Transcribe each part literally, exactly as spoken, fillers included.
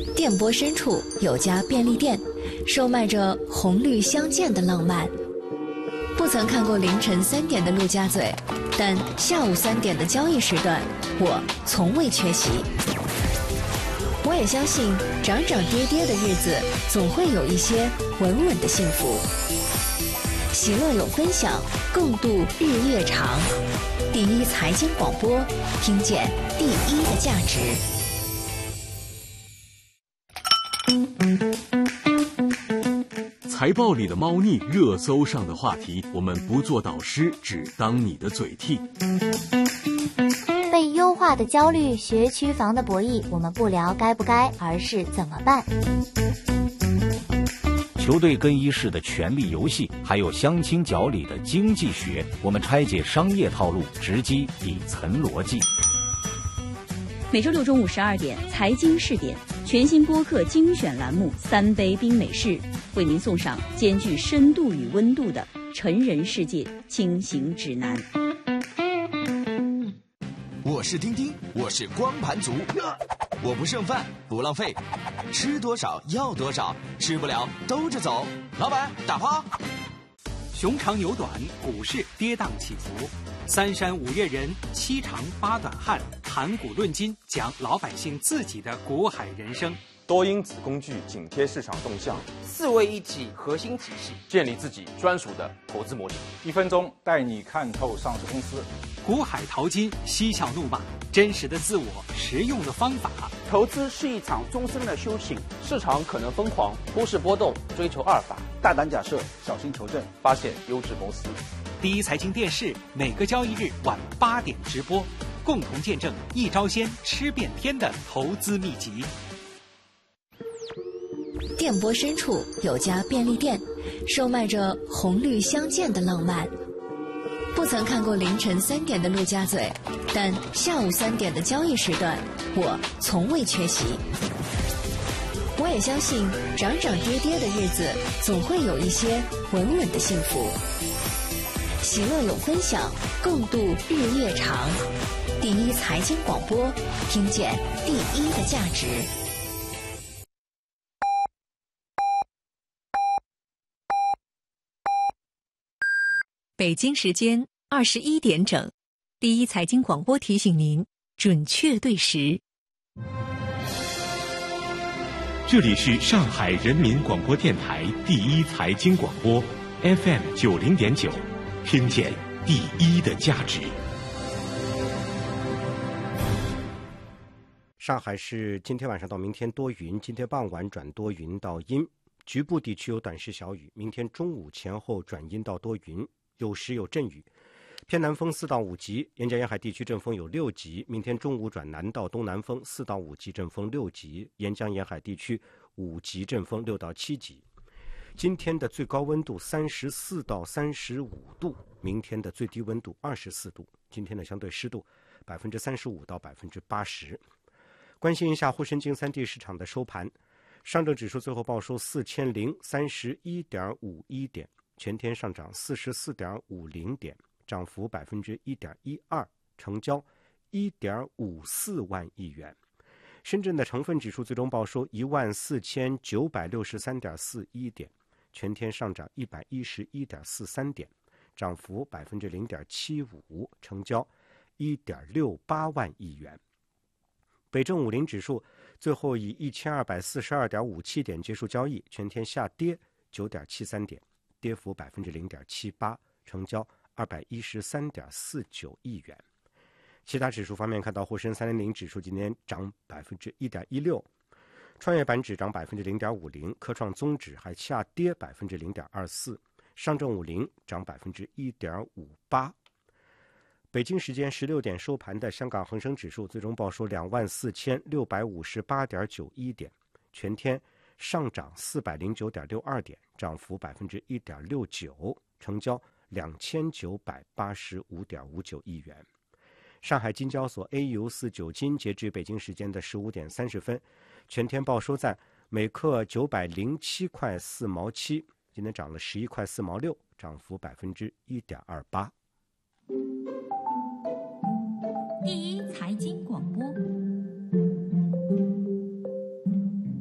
电波深处有家便利店，售卖着红绿相间的浪漫。不曾看过凌晨三点的陆家嘴，但下午三点的交易时段，我从未缺席。我也相信，涨涨跌跌的日子，总会有一些稳稳的幸福。喜乐有分享，共度日月长。第一财经广播，听见第一的价值。 财报里的猫腻，热搜上的话题，我们不做导师，只当你的嘴替。 被优化的焦虑，学区房的博弈，我们不聊该不该，而是怎么办。 球队更衣室的权力游戏，还有相亲角里的经济学，我们拆解商业套路，直击底层逻辑。 每周六中午十二点，财经试点全新播客精选栏目《三杯冰美式》，为您送上兼具深度与温度的成人世界轻行指南。 我是丁丁，我是光盘族，我不剩饭不浪费，吃多少要多少，吃不了兜着走。老板打趴。 熊长牛短，股市跌宕起伏，三山五岳人，七长八短汉，谈股论金，讲老百姓自己的股海人生。 多因子工具紧贴市场动向， 四位一体核心体系， 建立自己专属的投资模型。 一分钟带你看透上市公司， 股海淘金，嬉笑怒骂，真实的自我，实用的方法。 投资是一场终身的修行， 市场可能疯狂，股市波动，追求阿尔法， 大胆假设，小心求证， 发现优质公司。 第一财经电视每个交易日晚八点直播，共同见证一招鲜吃遍天的投资秘籍。 电波深处有家便利店，售卖着红绿相间的浪漫。不曾看过凌晨三点的陆家嘴，但下午三点的交易时段，我从未缺席。我也相信，涨涨跌跌的日子，总会有一些稳稳的幸福。喜乐有分享，共度日月长。第一财经广播，听见第一的价值。 北京时间二十一点整，第一财经广播提醒您准确对时。 这里是上海人民广播电台第一财经广播 F M 九零点九，听见第一的价值。 上海市今天晚上到明天多云，今天傍晚转多云到阴，局部地区有短时小雨，明天中午前后转阴到多云，有时有阵雨，偏南风四到五级，沿江沿海地区阵风有六级。明天中午转南到东南风四到五级，阵风六级，沿江沿海地区五级阵风六到七级。今天的最高温度三十四到三十五度，明天的最低温度二十四度。今天的相对湿度百分之三十五到百分之八十。关心一下沪深金三地市场的收盘，上证指数最后报收四千零三十一点五一点，全天上涨四十四点五零点，涨幅百分之一点一二，成交一点五四万亿元。深圳的成分指数最终报收一万四千九百六十三点四一点，全天上涨一百一十一点四三点，涨幅百分之零点七五，成交一点六八万亿元。北证五零指数最后以一千二百四十二点五七点结束交易，全天下跌九点七三点，跌幅百分之零点七八，成交二百一十三点四九亿元。其他指数方面，看到沪深三零零指数今天涨百分之一点一六，创业板指涨百分之零点五零，科创综指还下跌百分之零点二四，上证五零涨百分之一点五八。北京时间十六点收盘的香港恒生指数最终报收两万四千六百五十八点九一点，全天上涨四百零九点六二点，涨幅百分之一点六九，成交两千九百八十五点五九亿元。上海金交所 A 油四九金截至北京时间的十五点三十分，全天报收在每克九百零七块四毛七，今天涨了十一块四毛六，涨幅百分之一点二八。 第一财经广播，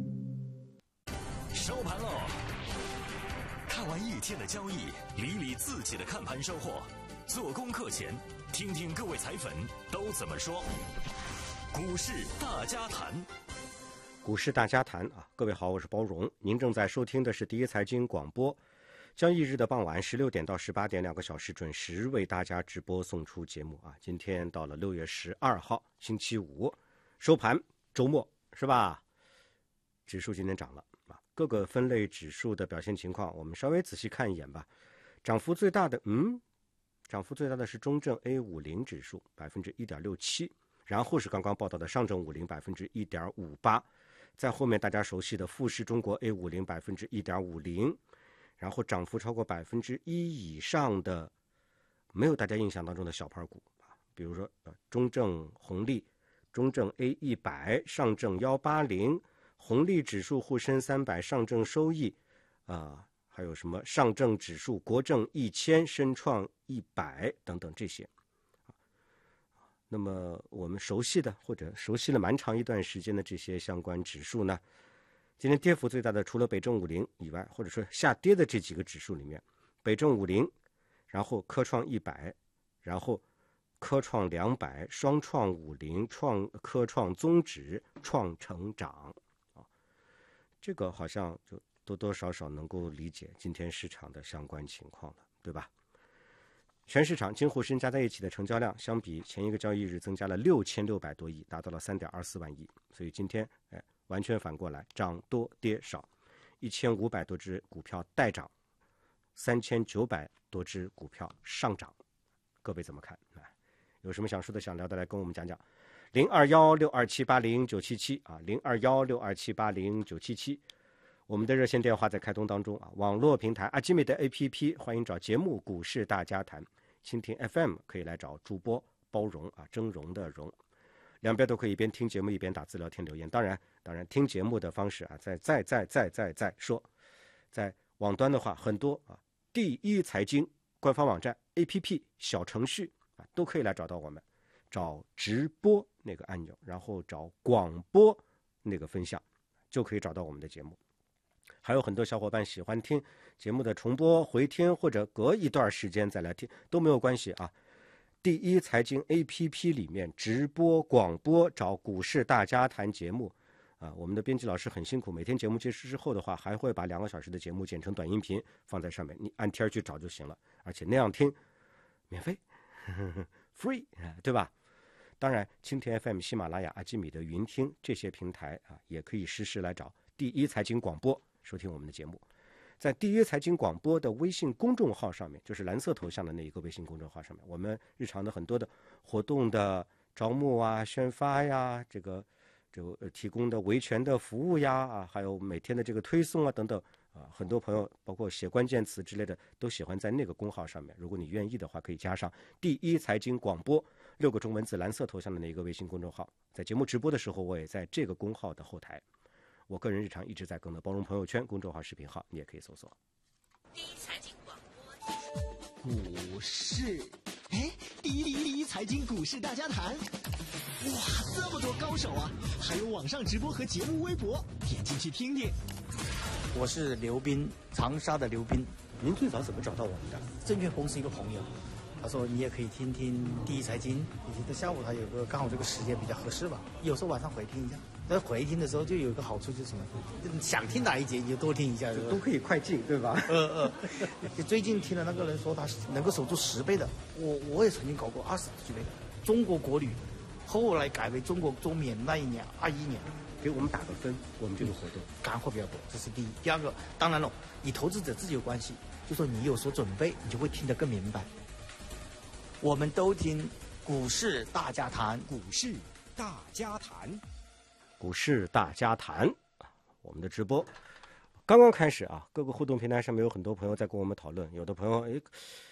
天的交易，理理自己的看盘收获。做功课前，听听各位彩粉都怎么说。股市大家谈， 股市大家谈啊！各位好，我是包荣，您正在收听的是第一财经广播。交易日的傍晚十六点到十八点两个小时准时为大家直播送出节目啊！今天到了六月十二号星期五，收盘周末是吧？指数今天涨了啊！各个分类指数的表现情况，我们稍微仔细看一眼吧。涨幅最大的，嗯，涨幅最大的是中证 A 五十 指数百分之一点六七，然后是刚刚报道的上证五零百分之一点五八，在后面大家熟悉的富时中国 A 五十 百分之一点五零。然后涨幅超过百分之一以上的，没有大家印象当中的小盘股啊，比如说呃中证红利、中证 A 一百、上证一八零、红利指数沪深三百、上证收益啊、呃，还有什么上证指数、国证一千、深创一百等等这些。那么我们熟悉的或者熟悉了蛮长一段时间的这些相关指数呢？今天跌幅最大的除了北证五零以外，或者说下跌的这几个指数里面，北证五零，然后科创一百，然后科创两百、双创五零、创科创综指、创成长啊，这个好像就多多少少能够理解今天市场的相关情况了，对吧？全市场京沪深加在一起的成交量相比前一个交易日增加了六千六百多亿，达到了三点二四万亿，所以今天哎。完全反过来，涨多跌少，一千五百多只股票带涨，三千九百多只股票上涨，各位怎么看？有什么想说的、想聊的，来跟我们讲讲。零二幺六二七八零九七七啊，零二幺六二七八零九七七，我们的热线电话在开通当中啊。网络平台阿基米的 A P P 欢迎找节目《股市大家谈》，蜻蜓 F M 可以来找主播包容啊，峥嵘的嵘。两边都可以一边听节目一边打字聊天留言。当然，当然听节目的方式啊，再再再再再再说，在网端的话，很多啊，第一财经官方网站、A P P、小程序啊，都可以来找到我们，找直播那个按钮，然后找广播那个分项，就可以找到我们的节目。还有很多小伙伴喜欢听节目的重播、回听，或者隔一段时间再来听，都没有关系啊。第一财经 A P P 里面直播广播找股市大家谈节目啊，我们的编辑老师很辛苦，每天节目结束之后的话，还会把两个小时的节目剪成短音频放在上面，你按天去找就行了，而且那样听免费呵呵 free 对吧？当然蜻蜓 F M、 喜马拉雅、阿基米的云听这些平台啊，也可以实时来找第一财经广播收听我们的节目。在第一财经广播的微信公众号上面，就是蓝色头像的那一个微信公众号上面，我们日常的很多的活动的招募啊、宣发呀，这个这个、呃、提供的维权的服务呀啊，还有每天的这个推送啊等等啊，很多朋友包括写关键词之类的都喜欢在那个公号上面。如果你愿意的话，可以加上第一财经广播六个中文字蓝色头像的那一个微信公众号。在节目直播的时候，我也在这个公号的后台。我个人日常一直在更的包容朋友圈公众号视频号，你也可以搜索。 第一财经广播， 股市，哎，第一第一第一财经股市大家谈，哇，这么多高手啊！还有网上直播和节目微博，点进去听听。 我是刘斌，长沙的刘斌。 您最早怎么找到我们的？ 证券公司一个朋友，他说你也可以听听第一财经，以前在下午他有个刚好这个时间比较合适吧，有时候晚上回听一下。在回听的时候就有一个好处，就是什么？想听哪一节你就多听一下， 都可以快进，对吧？ 呃呃，最近听了那个人说他能够守住十倍的，我我也曾经搞过二十几倍的。中国国旅，后来改为中国中免那一年，二一年， 给我们打个分，我们这个活动干货比较多，这是第一。第二个，当然了，你投资者自己有关系，就说你有所准备，你就会听得更明白。我们都听股市大家谈， 股市大家谈。 股市大家谈，我们的直播刚刚开始啊，各个互动平台上面有很多朋友在跟我们讨论，有的朋友诶